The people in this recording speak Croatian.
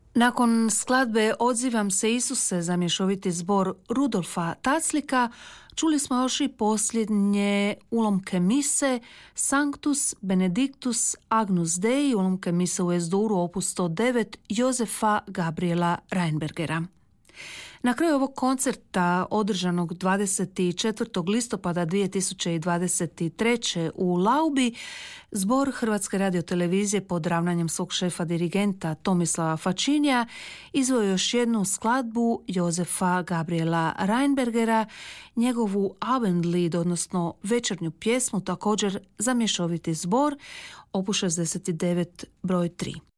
Nakon skladbe Odzivam se Isuse za mješoviti zbor Rudolfa Taclika, čuli smo još i posljednje ulomke mise Sanctus Benedictus Agnus Dei, ulomke mise u S-duru opus 109 Jozefa Gabriela Reinbergera. Na kraju ovog koncerta, održanog 24. listopada 2023. u Laubi, zbor Hrvatske radiotelevizije pod ravnanjem svog šefa dirigenta Tomislava Fačinija izveo još jednu skladbu Jozefa Gabriela Reinbergera, njegovu Abendlied, odnosno večernju pjesmu, također za mješoviti zbor, opus 69 broj 3.